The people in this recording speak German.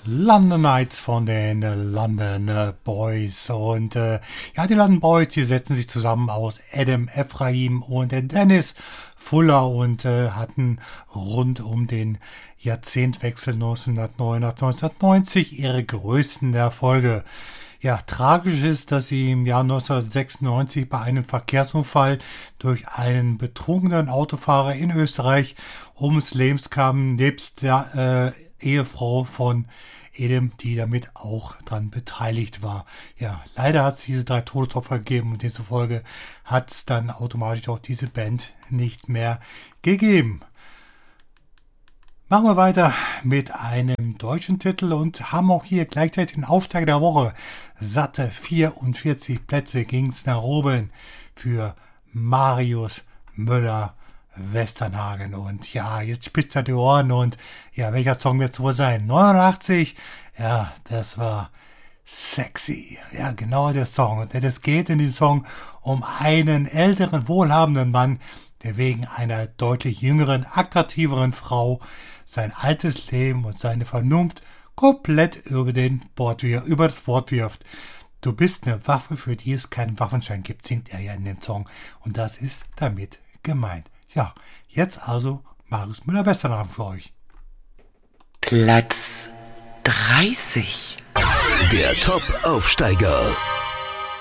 London Nights von den London Boys. Und die London Boys, die setzen sich zusammen aus Adam Ephraim und Dennis Fuller und hatten rund um den Jahrzehntwechsel 1989-1990 ihre größten Erfolge. Ja, tragisch ist, dass sie im Jahr 1996 bei einem Verkehrsunfall durch einen betrunkenen Autofahrer in Österreich ums Leben kamen, nebst der Ehefrau von Edem, die damit auch dran beteiligt war. Ja, leider hat es diese 3 Todesopfer gegeben und demzufolge hat es dann automatisch auch diese Band nicht mehr gegeben. Machen wir weiter mit einem deutschen Titel und haben auch hier gleichzeitig den Aufsteiger der Woche. Satte 44 Plätze ging es nach oben für Marius Müller-Westernhagen. Und ja, jetzt spitzt er die Ohren und ja, welcher Song wird es wohl sein? 89? Ja, das war Sexy. Ja, genau der Song. Und es geht in diesem Song um einen älteren, wohlhabenden Mann, der wegen einer deutlich jüngeren, attraktiveren Frau sein altes Leben und seine Vernunft komplett über das Bord wirft. Du bist eine Waffe, für die es keinen Waffenschein gibt, singt er ja in dem Song. Und das ist damit gemeint. Ja, jetzt also Marius Müller-Westernhagen für euch. Platz 30. Der Top-Aufsteiger.